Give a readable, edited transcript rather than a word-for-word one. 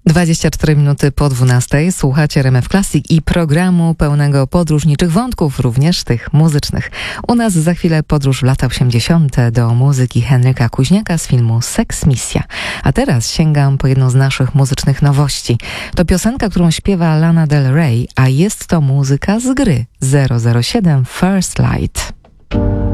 24 minuty po 12. Słuchacie RMF Classic i programu pełnego podróżniczych wątków, również tych muzycznych. U nas za chwilę podróż w lata 80. do muzyki Henryka Kuźniaka z filmu Seks Misja. A teraz sięgam po jedną z naszych muzycznych nowości. To piosenka, którą śpiewa Lana Del Rey, a jest to muzyka z gry 007 First Light.